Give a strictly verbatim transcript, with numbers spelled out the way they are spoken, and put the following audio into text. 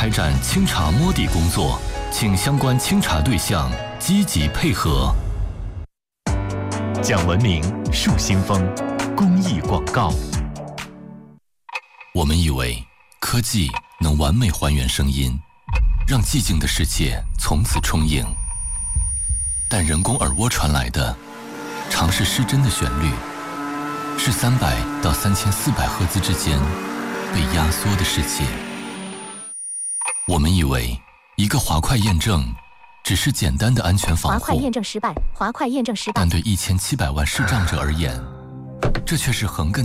开展清查摸底工作，请相关清查对象积极配合。 讲文明树新风公益广告。 我们以为科技能完美还原声音，让寂静的世界从此充盈，但人工耳蜗传来的常是失真的旋律，是三百到三千四百赫兹之间被压缩的世界。我们以为一个滑块验证只是简单的安全防护， 滑块验证失败，滑块验证失败。 但对一千七百万视障者而言，这却是横亘